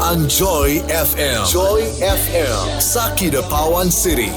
ang Joy FM. Joy FM sa Kidapawan City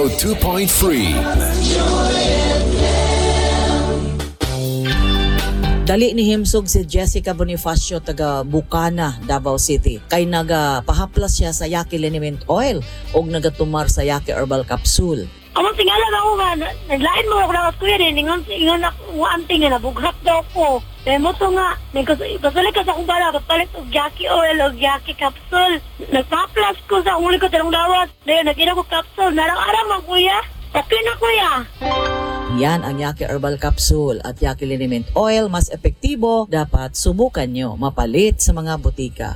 102.3. Dali ni himsog si Jessica Bonifacio taga Bukana, Davao City. Kay nagapahaplas siya sa Yaki Liniment Oil o nagatumar sa Yaki Herbal Capsule. Amang tingalan ako nga, naglain mo ako na kuya rin, ingon ako anting nga nabughat daw ko. Kaya mo to nga, kasali ka sa akong bala, kapalit og Yaki Oil o Yaki Capsule. Nagpa-plus ko sa akong likod ng dawas. Dahil nagina ko capsule, narang-arang man kuya. Okay na kuya. Yan ang Yaki Herbal Capsule at Yaki Liniment Oil. Mas epektibo, dapat subukan nyo. Mapalit sa mga butika.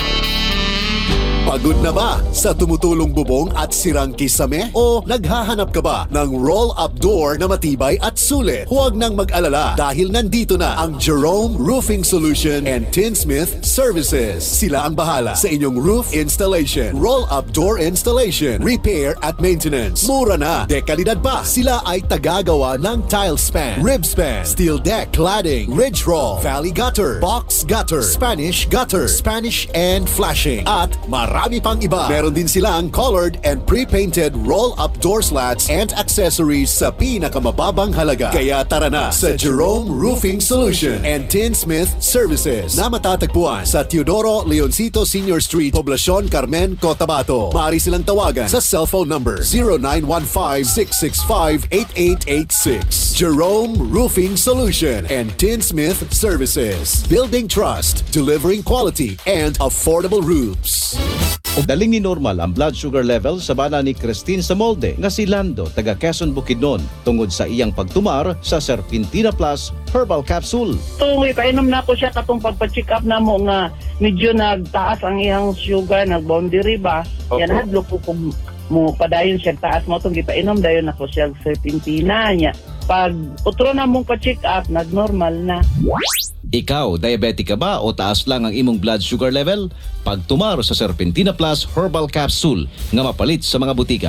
Pagod na ba sa tumutulong bubong at sirang kisame? O naghahanap ka ba ng roll-up door na matibay at sulit? Huwag nang mag-alala dahil nandito na ang Jerome Roofing Solution and Tinsmith Services. Sila ang bahala sa inyong roof installation, roll-up door installation, repair at maintenance. Mura na, dekalidad pa. Sila ay tagagawa ng tile span, rib span, steel deck, cladding, ridge roll, valley gutter, box gutter, Spanish gutter, Spanish and flashing, at marami pang iba. Meron din silang colored and pre-painted roll-up door slats and accessories sa pinakamababang halaga. Kaya tara na sa Jerome Roofing Solution and Tinsmith Services na matatagpuan sa Teodoro Leoncito Senior Street, Poblacion, Carmen, Cotabato. Maaari silang tawagan sa cellphone number 0915-665-8886. Jerome Roofing Solution and Tinsmith Services. Building trust, delivering quality and affordable roofs. Daling ni normal ang blood sugar level sa bana ni Christine sa molde nga si Lando taga Quezon Bukidnon tungod sa iyang pagtumar sa Serpentina Plus Herbal Capsule. Tuloy painom na ko siya katong pagpa-check up na mo nga medyo nagtaas ang iyang sugar, nag-boundary ba? Okay. Yan hadlo ko kung mo padayon siya taas mo itong gipainom dayon ako siya Serpentina niya. Pag utro na mong pa-check up, nag-normal na. Ikaw, diabetic ka ba o taas lang ang imong blood sugar level? Pagtumar sa Serpentina Plus Herbal Capsule nga mapalit sa mga butika.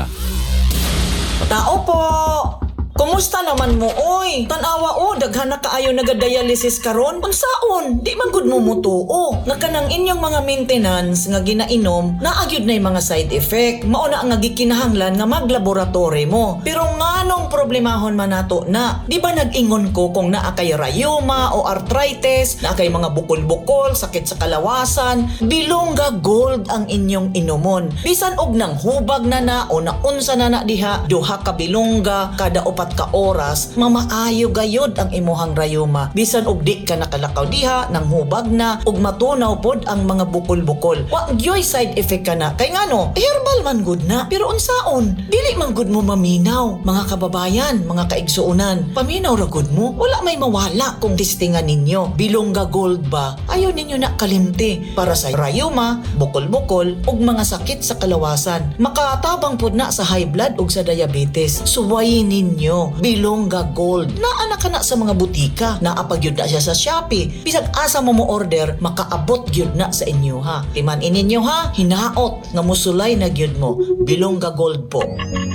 Tao po! Kumusta naman mo, oy? Tanawa o, daghan na kaayo nagadialysis karon. Unsaon? Di man gud mo mutuo. Nga kanang inyong mga maintenance nga ginainom, naagyod na yung mga side effect. Mauna ang gikinahanglan nga maglaboratory mo. Pero nganong problemahon man nato na? Di ba nag-ingon ko kung naa kay rheuma o arthritis, naa kay mga bukol-bukol, sakit sa kalawasan, Bilonga Gold ang inyong inomon. Bisan og nang hubag na o naunsa na diha, duha ka bilongga kada upat ka oras, mamaayo gayod ang imuhang rayuma. Bisan og di ka nakalakaw diha, nang hubag na, og matunaw pod ang mga bukol-bukol. Wa gyoy side effect ka na. Kay ngano, herbal man good na. Pero unsaon, dili man good mo maminaw. Mga kababayan, mga kaigsuunan, paminaw ra good mo. Wala may mawala kung testingan ninyo. Bilongga Gold ba? Ayaw ninyo na kalimti para sa rayuma, bukol-bukol, og mga sakit sa kalawasan. Makatabang pod na sa high blood ug sa diabetes. Suwayin ninyo Bilongga Gold. Naa ka na sa mga butika. Naapagyud na siya sa Shopee. Bisag asa mo order, makaabot gyud na sa inyo ha. Timan ininyo ha, hinaot nga musulay na gyud mo. Bilongga Gold po.